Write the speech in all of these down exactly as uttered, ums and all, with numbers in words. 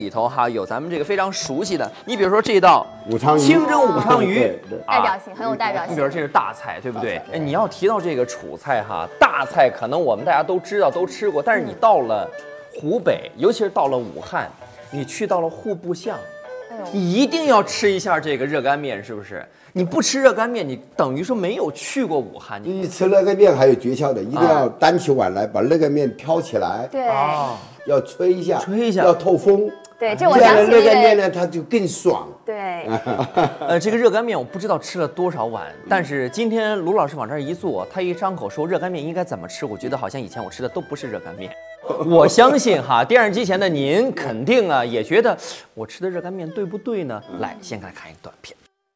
里头哈有咱们这个非常熟悉的，你比如说这道武昌鱼清蒸武昌鱼， 代表性很有代表性。 你比如说这是大菜，对不对？哎，你要提到这个楚菜哈，大菜可能我们大家都知道都吃过，但是你到了湖北，尤其是到了武汉，你去到了户部巷，你一定要吃一下这个热干面，是不是？你不吃热干面，你等于说没有去过武汉。 你吃热干面还有诀窍的，一定要端起碗来，把热干面挑起来， 对， 要吹一下， 吹一下， 要透风。 对，这我想起热干面呢，它就更爽。 对， 呃，这个热干面我不知道吃了多少碗，但是今天卢老师往这儿一坐，他一张口说热干面应该怎么吃，我觉得好像以前我吃的都不是热干面。我相信哈，电视机前的您肯定啊也觉得我吃的热干面对不对呢？来，先来看一个短片。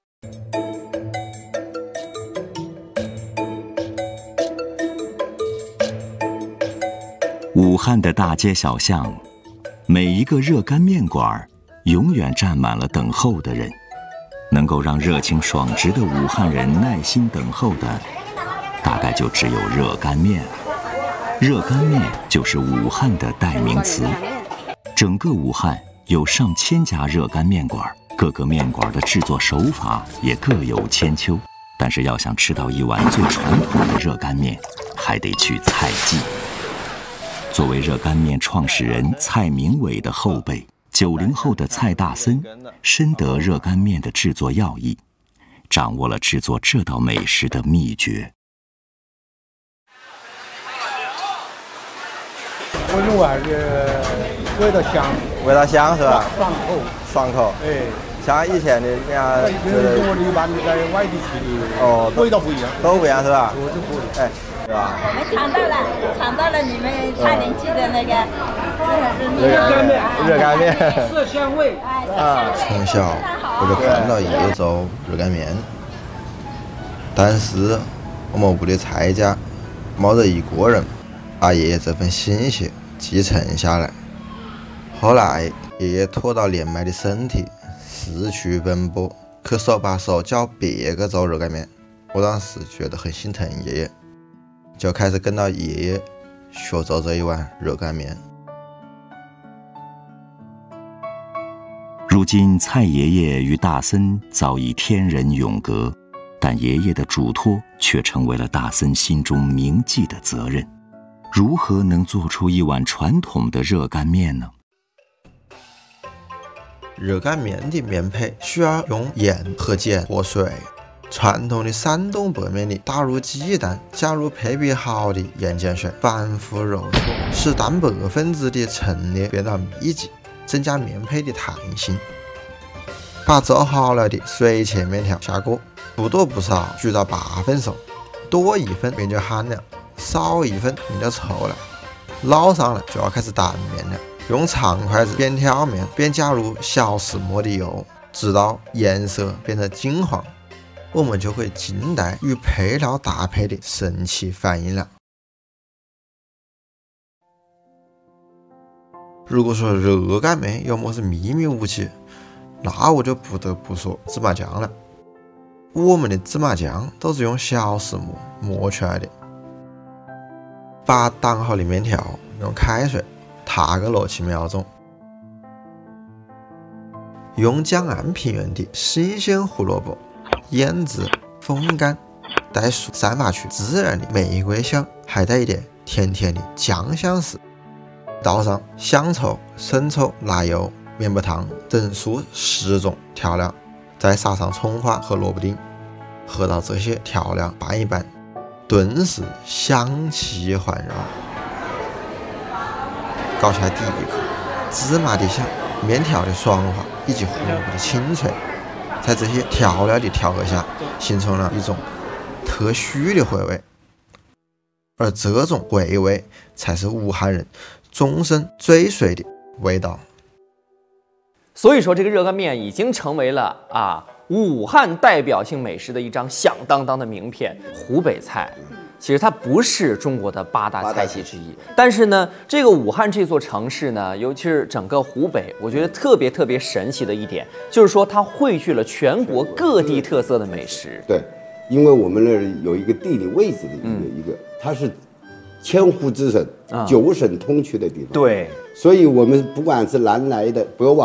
武汉的大街小巷，每一个热干面馆永远站满了等候的人。能够让热情爽直的武汉人耐心等候的，大概就只有热干面。热干面就是武汉的代名词。整个武汉有上千家热干面馆，各个面馆的制作手法也各有千秋。但是要想吃到一碗最传统的热干面，还得去蔡记。作为热干面创始人蔡明伟的后辈，九零后的蔡大森深得热干面的制作要义，掌握了制作这道美食的秘诀。 我认为还是味道香， 味道香是吧？ 爽口， 爽口。 哎， 像以前的人家， 跟中国的一般的在外地吃的哦， 味道不一样， 都不一样是吧？ 都是不一样。 哎，是吧？ 我们尝到了，尝到了你们蔡林记的那个热干面，热干面， 色香味。 啊， 从小我就看到爷爷做热干面，但是我们屋的蔡家没得一个人把爷爷这份心血继承下来。后来爷爷拖到年迈的身体，四处奔波，去手把手教别个做热干面。我当时觉得很心疼爷爷，就开始跟到爷爷学做这一碗热干面。 如今蔡爷爷与大森早已天人永隔，但爷爷的嘱托却成为了大森心中铭记的责任。如何能做出一碗传统的热干面呢？ 热干面的面胚需要用盐和碱和水。传统的山东白面里打入鸡蛋，加入配比好的盐碱水，反复揉搓，使蛋白分子的陈列变得密集，增加面胚的弹性。把做好了的水切面条下锅，不多不少煮到八分熟，多一分面就寒了，少一分面就稠了。捞上来就要开始擀面了，用长筷子边挑面边加入小石磨的油，直到颜色变成金黄，我们就会惊呆与配料搭配的神奇反应了。如果说热干面有么是秘密武器，那我就不得不说芝麻酱了。我们的芝麻酱都是用小石磨磨出来的。把擀好的面条用开水踏个六七秒钟，用江岸平原的新鲜胡萝卜腌制风干，带熟散发出自然的玫瑰香，还带一点甜甜的酱香丝。倒上香葱、生抽、辣油、面包糖等数十种调料，再撒上葱花和萝卜丁，和到这些调料拌一拌，顿时香气环绕。搞下第一口，芝麻的香、面条的爽滑以及胡萝卜的清脆，在这些调料的调和下，形成了一种特殊的回味。而这种回味才是武汉人终身追随的味道。 所以说，这个热干面已经成为了啊武汉代表性美食的一张响当当的名片。湖北菜其实它不是中国的八大菜系之一，但是呢，这个武汉这座城市呢，尤其是整个湖北，我觉得特别特别神奇的一点，就是说它汇聚了全国各地特色的美食。 对，因为我们那儿有一个地理位置的一个、嗯、一个，它是千湖之省、啊、九省通衢的地方。 对， 所以我们不管是南来的，不要忘。